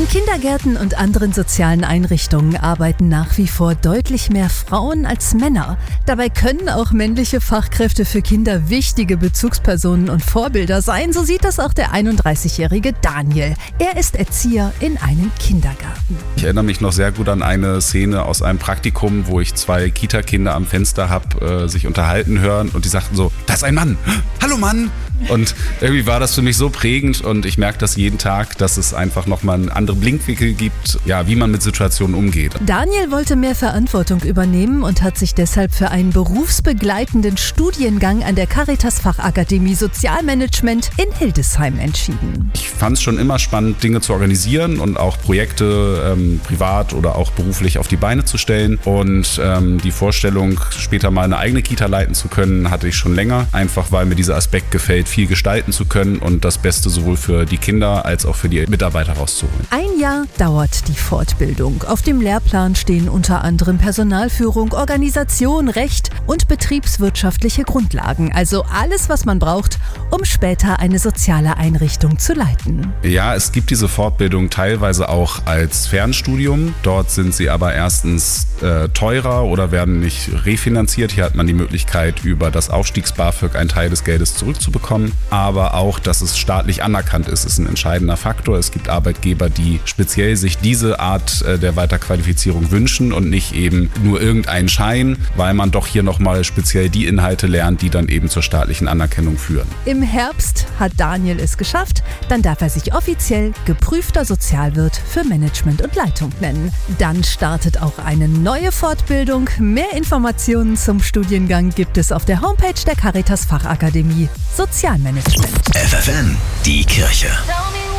Kindergärten und anderen sozialen Einrichtungen arbeiten nach wie vor deutlich mehr Frauen als Männer. Dabei können auch männliche Fachkräfte für Kinder wichtige Bezugspersonen und Vorbilder sein. So sieht das auch der 31-jährige Daniel. Er ist Erzieher in einem Kindergarten. Ich erinnere mich noch sehr gut an eine Szene aus einem Praktikum, wo ich 2 Kita-Kinder am Fenster habe sich unterhalten hören und die sagten so, da ist ein Mann, hallo Mann! Und irgendwie war das für mich so prägend und ich merke das jeden Tag, dass es einfach nochmal einen anderen Blickwinkel gibt, ja, wie man mit Situationen umgeht. Daniel wollte mehr Verantwortung übernehmen und hat sich deshalb für einen berufsbegleitenden Studiengang an der Caritas-Fachakademie Sozialmanagement in Hildesheim entschieden. Ich fand es schon immer spannend, Dinge zu organisieren und auch Projekte privat oder auch beruflich auf die Beine zu stellen. Und die Vorstellung, später mal eine eigene Kita leiten zu können, hatte ich schon länger. Einfach weil mir dieser Aspekt gefällt, viel gestalten zu können und das Beste sowohl für die Kinder als auch für die Mitarbeiter rauszuholen. Ein Jahr dauert die Fortbildung. Auf dem Lehrplan stehen unter anderem Personalführung, Organisation, Recht und betriebswirtschaftliche Grundlagen. Also alles, was man braucht, um später eine soziale Einrichtung zu leiten. Ja, es gibt diese Fortbildung teilweise auch als Fernstudium. Dort sind sie aber erstens teurer oder werden nicht refinanziert. Hier hat man die Möglichkeit, über das Aufstiegs-BAföG einen Teil des Geldes zurückzubekommen. Aber auch, dass es staatlich anerkannt ist ein entscheidender Faktor. Es gibt Arbeitgeber, die speziell sich diese Art der Weiterqualifizierung wünschen und nicht eben nur irgendeinen Schein, weil man doch hier nochmal speziell die Inhalte lernt, die dann eben zur staatlichen Anerkennung führen. Im Herbst hat Daniel es geschafft. Dann darf er sich offiziell geprüfter Sozialwirt für Management und Leitung nennen. Dann startet auch eine neue Fortbildung. Mehr Informationen zum Studiengang gibt es auf der Homepage der Caritas Fachakademie Sozialmanagement. FFN, die Kirche.